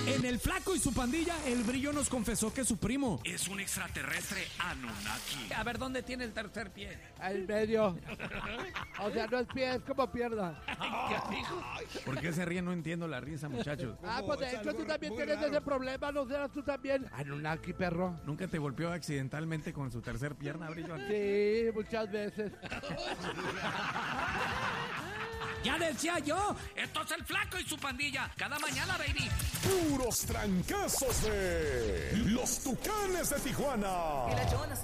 En El Flaco y su pandilla, el Brillo nos confesó que su primo es un extraterrestre Anunnaki. A ver, ¿dónde tiene el tercer pie? El medio. O sea, no es pie, es como pierna. ¿Por qué se ríen? No entiendo la risa, muchachos. Pues de hecho tú también tienes ese problema, ¿no serás tú también? Anunnaki, perro. ¿Nunca te golpeó accidentalmente con su tercer pierna, Brillo? Sí, muchas veces. ¡Ya decía yo! Esto es El Flaco y su pandilla. Cada mañana, baby. Puros trancazos de los Tucanes de Tijuana. Y la Jonas